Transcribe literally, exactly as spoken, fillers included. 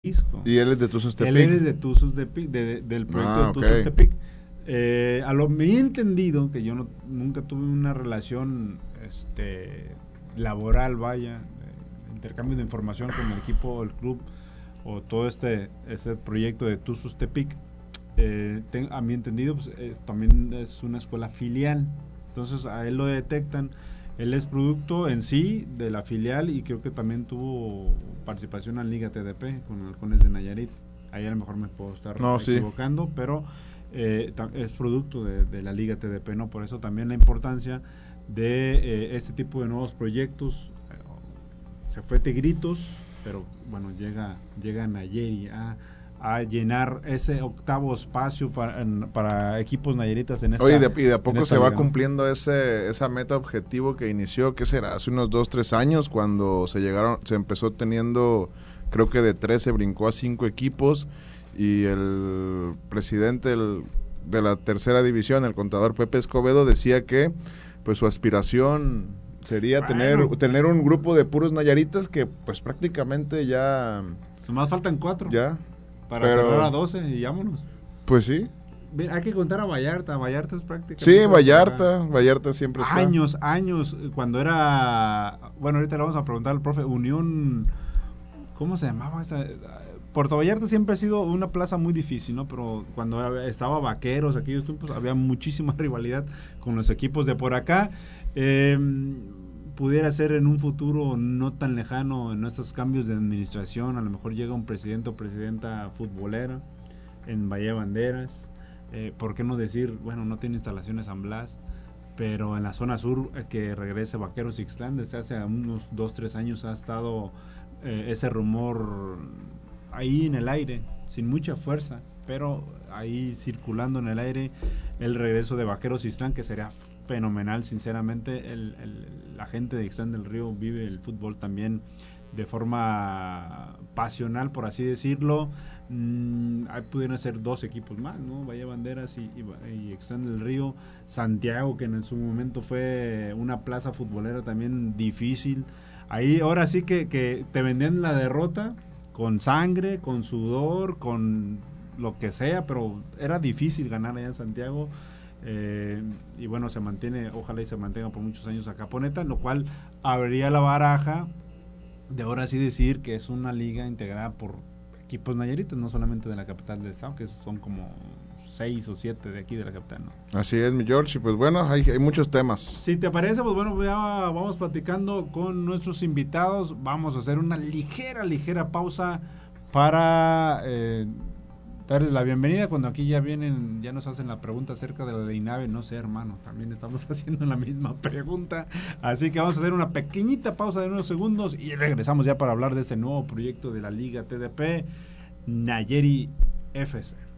Y él es de Tuzos Tepic. Él es de Tuzos Tepic, de, de, del proyecto ah, de Tuzos okay. Tepic. Eh, a lo me he entendido que yo no, nunca tuve una relación este, laboral, vaya, eh, intercambio de información con el equipo, el club o todo este, este proyecto de Tuzos Tepic. Eh, ten, a mi entendido, pues, eh, también es una escuela filial. Entonces a él lo detectan. Él es producto en sí de la filial y creo que también tuvo participación en Liga T D P con Halcones de Nayarit. Ahí a lo mejor me puedo estar no, equivocando, sí. pero eh, es producto de, de la Liga T D P, ¿no? Por eso también la importancia de eh, este tipo de nuevos proyectos. Eh, se fue Tigritos, pero bueno, llega, llega Nayeri a... a llenar ese octavo espacio para, en, para equipos nayaritas en esta. Oye, y de, y de a poco se va liga, cumpliendo ese esa meta objetivo que inició, ¿qué será? Hace unos dos, tres años cuando se llegaron, se empezó teniendo, creo que de trece brincó a cinco equipos y el presidente el, de la tercera división, el contador Pepe Escobedo, decía que pues su aspiración sería bueno. tener tener un grupo de puros nayaritas que pues prácticamente ya... Nomás faltan cuatro. Ya. Para pero, cerrar a doce y vámonos. Pues sí. Hay que contar a Vallarta. Vallarta es prácticamente... Sí, Vallarta. Vallarta siempre está. Años, años. Cuando era... Bueno, ahorita le vamos a preguntar al profe. Unión... ¿Cómo se llamaba esta? Puerto Vallarta siempre ha sido una plaza muy difícil, ¿no? Pero cuando estaba Vaqueros, aquellos tiempos, había muchísima rivalidad con los equipos de por acá. Eh... pudiera ser en un futuro no tan lejano, en estos cambios de administración, a lo mejor llega un presidente o presidenta futbolera en Bahía Banderas, eh, ¿por qué no decir, bueno, no tiene instalaciones San Blas, pero en la zona sur eh, que regrese Vaqueros Ixtlán? Desde hace unos dos, tres años ha estado eh, ese rumor ahí en el aire, sin mucha fuerza, pero ahí circulando en el aire el regreso de Vaqueros Ixtlán, que sería fenomenal, sinceramente. El, el, la gente de Ixtlán del Río vive el fútbol también de forma pasional, por así decirlo. Mm, ahí pudieran ser dos equipos más, ¿no? Bahía Banderas y, y, y Ixtlán del Río. Santiago, que en su momento fue una plaza futbolera también difícil. Ahí ahora sí que, que te vendían la derrota con sangre, con sudor, con lo que sea, pero era difícil ganar allá en Santiago. Eh, y bueno, se mantiene, ojalá y se mantenga por muchos años a Caponeta, lo cual abriría la baraja de ahora sí decir que es una liga integrada por equipos nayaritas, no solamente de la capital del estado, que son como seis o siete de aquí de la capital, ¿no? Así es, mi George, y pues bueno, hay, hay muchos temas. Si te parece, pues bueno, ya vamos platicando con nuestros invitados, vamos a hacer una ligera, ligera pausa para... Eh, darles la bienvenida cuando aquí ya vienen, ya nos hacen la pregunta acerca de la de INAVE. No sé, hermano, también estamos haciendo la misma pregunta, así que vamos a hacer una pequeñita pausa de unos segundos y regresamos ya para hablar de este nuevo proyecto de la Liga T D P, Nayeri F C.